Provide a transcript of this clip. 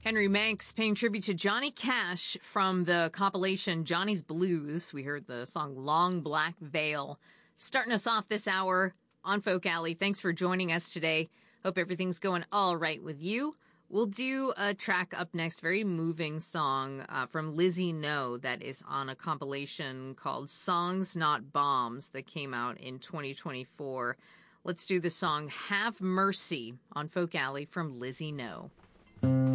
Henry Manx paying tribute to Johnny Cash from the compilation Johnny's Blues. We heard the song Long Black Veil. Starting us off this hour on Folk Alley. Thanks for joining us today. Hope everything's going all right with you. We'll do a track up next, very moving song from Lizzie No that is on a compilation called Songs Not Bombs that came out in 2024. Let's do the song Have Mercy on Folk Alley from Lizzie No.